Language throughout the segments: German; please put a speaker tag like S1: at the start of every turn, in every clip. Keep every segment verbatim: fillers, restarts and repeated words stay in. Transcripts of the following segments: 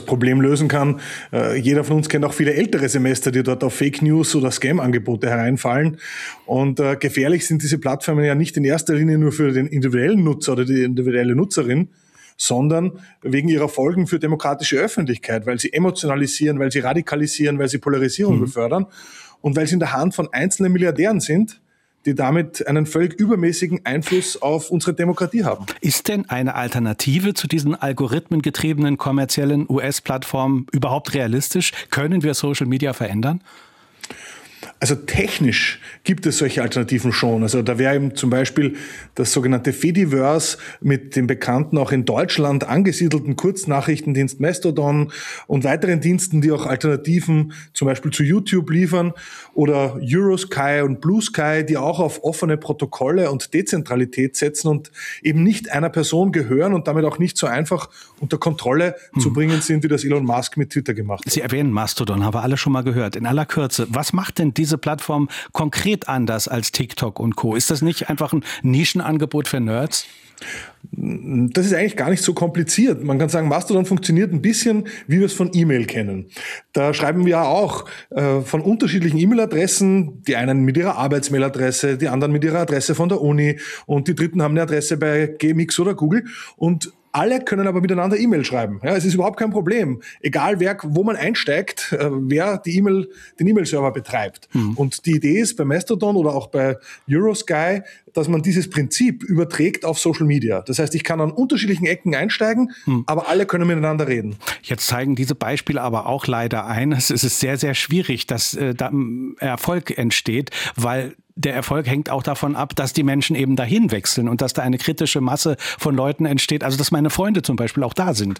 S1: Problem lösen kann. Äh, jeder von uns kennt auch viele ältere Semester, die dort auf Fake News oder Scam-Angebote hereinfallen. Und äh, gefährlich sind diese Plattformen ja nicht in erster Linie nur für den individuellen Nutzer oder die individuelle Nutzerin, sondern wegen ihrer Folgen für demokratische Öffentlichkeit, weil sie emotionalisieren, weil sie radikalisieren, weil sie Polarisierung mhm. befördern und weil sie in der Hand von einzelnen Milliardären sind, die damit einen völlig übermäßigen Einfluss auf unsere Demokratie haben.
S2: Ist denn eine Alternative zu diesen algorithmengetriebenen kommerziellen U S-Plattformen überhaupt realistisch? Können wir Social Media verändern?
S1: Also technisch gibt es solche Alternativen schon. Also da wäre eben zum Beispiel das sogenannte Fediverse mit dem bekannten, auch in Deutschland angesiedelten Kurznachrichtendienst Mastodon und weiteren Diensten, die auch Alternativen zum Beispiel zu YouTube liefern, oder Eurosky und Blue Sky, die auch auf offene Protokolle und Dezentralität setzen und eben nicht einer Person gehören und damit auch nicht so einfach unter Kontrolle hm. zu bringen sind, wie das Elon Musk mit Twitter gemacht hat.
S2: Sie erwähnen Mastodon, haben wir alle schon mal gehört. In aller Kürze, was macht denn diese Plattform konkret anders als TikTok und Co.? Ist das nicht einfach ein Nischenangebot für Nerds?
S1: Das ist eigentlich gar nicht so kompliziert. Man kann sagen, Mastodon funktioniert ein bisschen, wie wir es von E-Mail kennen. Da schreiben wir auch äh, von unterschiedlichen E-Mail-Adressen, die einen mit ihrer Arbeitsmailadresse, die anderen mit ihrer Adresse von der Uni und die dritten haben eine Adresse bei G M X oder Google und alle können aber miteinander E-Mail schreiben. Ja, es ist überhaupt kein Problem. Egal, wer, wo man einsteigt, äh, wer die E-Mail, den E-Mail-Server betreibt. Mhm. Und die Idee ist bei Mastodon oder auch bei Eurosky, dass man dieses Prinzip überträgt auf Social Media. Das heißt, ich kann an unterschiedlichen Ecken einsteigen, mhm. aber alle können miteinander reden.
S2: Jetzt zeigen diese Beispiele aber auch leider ein, es ist sehr, sehr schwierig, dass äh, da Erfolg entsteht, weil der Erfolg hängt auch davon ab, dass die Menschen eben dahin wechseln und dass da eine kritische Masse von Leuten entsteht. Also dass meine Freunde zum Beispiel auch da sind.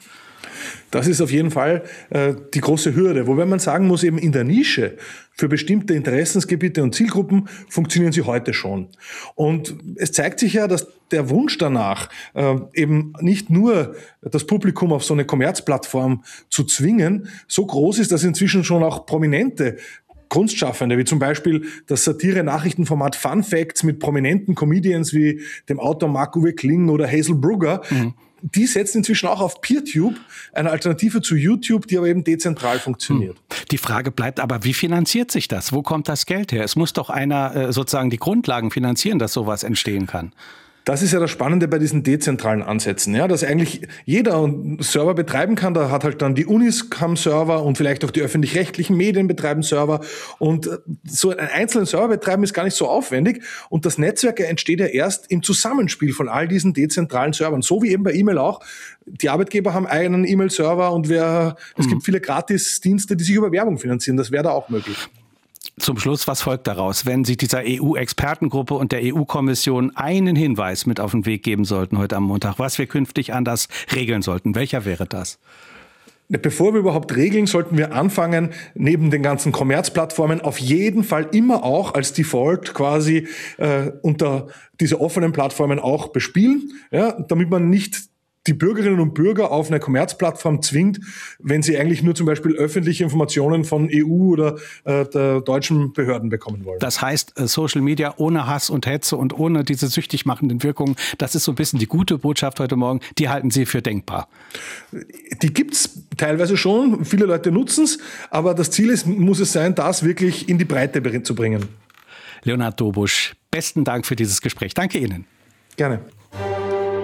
S1: Das ist auf jeden Fall äh, die große Hürde. Wobei man sagen muss, eben in der Nische für bestimmte Interessensgebiete und Zielgruppen funktionieren sie heute schon. Und es zeigt sich ja, dass der Wunsch danach, äh, eben nicht nur das Publikum auf so eine Kommerzplattform zu zwingen, so groß ist, dass inzwischen schon auch prominente Kunstschaffende, wie zum Beispiel das Satire-Nachrichtenformat Fun Facts mit prominenten Comedians wie dem Autor Marc-Uwe Kling oder Hazel Brugger, mhm. die setzen inzwischen auch auf PeerTube, eine Alternative zu YouTube, die aber eben dezentral funktioniert.
S2: Die Frage bleibt aber, wie finanziert sich das? Wo kommt das Geld her? Es muss doch einer äh, sozusagen die Grundlagen finanzieren, dass sowas entstehen kann.
S1: Das ist ja das Spannende bei diesen dezentralen Ansätzen, ja, dass eigentlich jeder einen Server betreiben kann. Da hat halt dann die Unis haben Server und vielleicht auch die öffentlich-rechtlichen Medien betreiben Server. Und so einen einzelnen Server betreiben ist gar nicht so aufwendig. Und das Netzwerk entsteht ja erst im Zusammenspiel von all diesen dezentralen Servern. So wie eben bei E-Mail auch. Die Arbeitgeber haben einen E-Mail-Server und wer, es hm. gibt viele Gratis-Dienste, die sich über Werbung finanzieren. Das wäre da auch möglich.
S2: Zum Schluss, was folgt daraus, wenn Sie dieser E U-Expertengruppe und der E U-Kommission einen Hinweis mit auf den Weg geben sollten heute am Montag, was wir künftig anders regeln sollten? Welcher wäre das?
S1: Bevor wir überhaupt regeln, sollten wir anfangen, neben den ganzen Kommerzplattformen auf jeden Fall immer auch als Default quasi äh, unter diese offenen Plattformen auch bespielen, ja, damit man nicht die Bürgerinnen und Bürger auf eine Kommerzplattform zwingt, wenn sie eigentlich nur zum Beispiel öffentliche Informationen von E U oder äh, der deutschen Behörden bekommen wollen.
S2: Das heißt, Social Media ohne Hass und Hetze und ohne diese süchtig machenden Wirkungen, das ist so ein bisschen die gute Botschaft heute Morgen, die halten Sie für denkbar.
S1: Die gibt's teilweise schon, viele Leute nutzen es, aber das Ziel ist, muss es sein, das wirklich in die Breite zu bringen.
S2: Leonhard Dobusch, besten Dank für dieses Gespräch. Danke Ihnen.
S1: Gerne.